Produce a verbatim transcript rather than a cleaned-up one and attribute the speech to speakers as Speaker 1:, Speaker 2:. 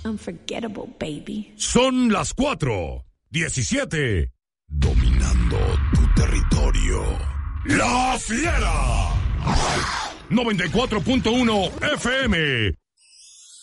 Speaker 1: Unforgettable, baby.
Speaker 2: Son las cuatro diecisiete. Dominando tu territorio. La Fiera. noventa y cuatro punto uno F M.